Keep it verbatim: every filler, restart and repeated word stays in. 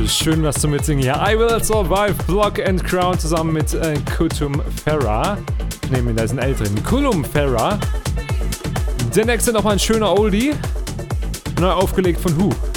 schön was zum Mitsingen hier. I Will Survive, Block and Crown zusammen mit äh, Kutum Ferra. Ne, da ist ein älteren. Kulum Ferra. Der nächste nochmal ein schöner Oldie. Neu aufgelegt von Who.